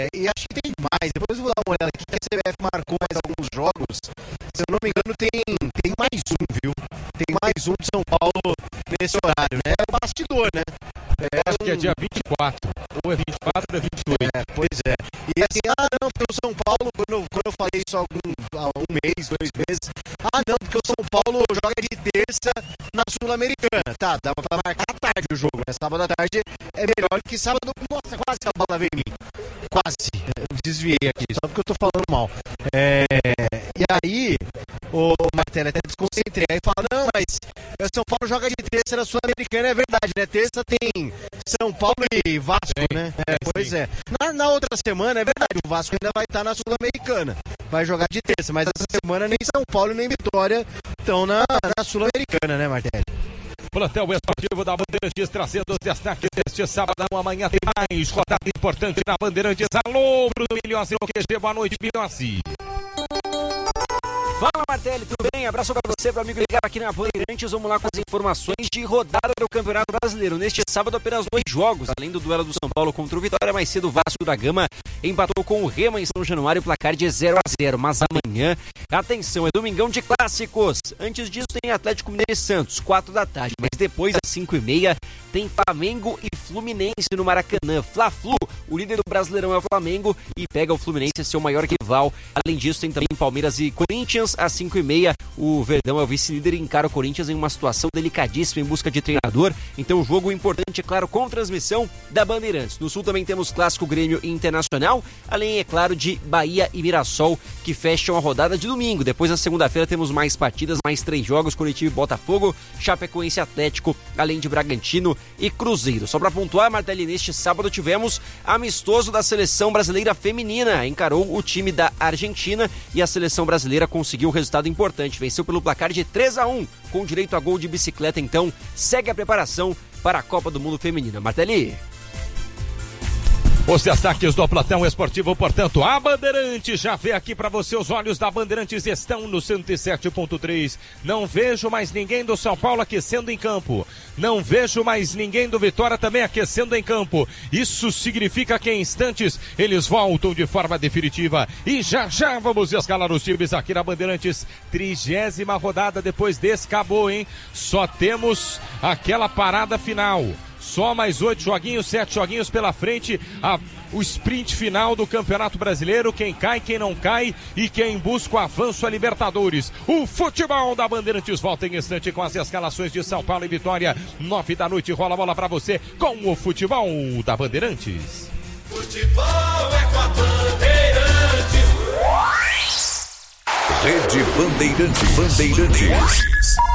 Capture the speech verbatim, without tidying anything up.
e acho que tem mais. Depois eu vou dar uma olhada aqui, que a C B F marcou mais alguns jogos. Se eu não me engano, tem, tem mais um, viu? Tem mais um de São Paulo nesse horário, né? É o bastidor, né? É, acho um... que é dia vinte e quatro. Ou é vinte e quatro ou é vinte e oito. É, pois é. E assim, ah, não, porque o São Paulo, quando, quando eu falei isso há algum, há um mês, dois meses, ah, não, porque o São Paulo joga de terça na Sul-Americana. Tá, dá pra marcar à tarde o jogo, né? Sábado à tarde é melhor que sábado. Nossa, quase que a bola veio em mim. Quase. Eu desviei aqui, só porque eu tô falando mal. É... E aí, o Martelli até desconcentrei. Aí fala, não, mas o São Paulo joga de terça na Sul-Americana, é verdade, né? Terça tem São Paulo e Vasco, sim, né? É, pois é. Na, na outra semana, é verdade, o Vasco ainda vai estar na Sul-Americana. Vai jogar de terça, mas essa semana nem São Paulo nem Vitória estão na, na Sul-Americana, né, Martelli? Plantel esportivo da Bandeirantes trazendo os destaques deste sábado. Amanhã tem mais rodada importante na Bandeirantes. Alô, Bruno Milhões no Q G. Boa noite, Milhões. Fala, Martelli, tudo bem? Abraço pra você, pro amigo ligado aqui na Bandeirantes. Vamos lá com as informações de rodada do Campeonato Brasileiro. Neste sábado, apenas dois jogos. Além do duelo do São Paulo contra o Vitória, mais cedo o Vasco da Gama empatou com o Rema em São Januário, placar de zero a zero. Mas amanhã, atenção, é domingão de clássicos. Antes disso tem Atlético Mineiro e Santos, quatro da tarde. Mas depois, às cinco e meia, tem Flamengo e Fluminense no Maracanã. Fla-Flu, o líder do Brasileirão é o Flamengo e pega o Fluminense, seu maior rival. Além disso, tem também Palmeiras e Corinthians. Às cinco e meia, o Verdão é o vice-líder e encara o Corinthians em uma situação delicadíssima em busca de treinador. Então, um jogo importante, é claro, com transmissão da Bandeirantes. No Sul também temos Clássico, Grêmio e Internacional, além, é claro, de Bahia e Mirassol, que fecham a rodada de domingo. Depois, na segunda-feira, temos mais partidas, mais três jogos: Curitiba e Botafogo, Chapecoense e Atlético, além de Bragantino e Cruzeiro. Só para pontuar, Martelli, neste sábado tivemos amistoso da Seleção Brasileira Feminina. Encarou o time da Argentina e a Seleção Brasileira conseguiu um resultado importante. Venceu pelo placar de três a um, com direito a gol de bicicleta. Então, segue a preparação para a Copa do Mundo Feminina. Martelli. Os destaques do Platão Esportivo, portanto, a Bandeirantes já vê aqui para você. Os olhos da Bandeirantes estão no cento e sete ponto três. Não vejo mais ninguém do São Paulo aquecendo em campo. Não vejo mais ninguém do Vitória também aquecendo em campo. Isso significa que em instantes eles voltam de forma definitiva. E já já vamos escalar os times aqui na Bandeirantes. Trigésima rodada depois desse, acabou, hein? Só temos aquela parada final. Só mais oito joguinhos, sete joguinhos pela frente, a, o sprint final do Campeonato Brasileiro, quem cai, quem não cai e quem busca o avanço a Libertadores. O futebol da Bandeirantes volta em instante com as escalações de São Paulo e Vitória. Nove da noite, rola a bola pra você com o futebol da Bandeirantes. Futebol é com a Bandeirantes. Rede Bandeirantes. Bandeirantes.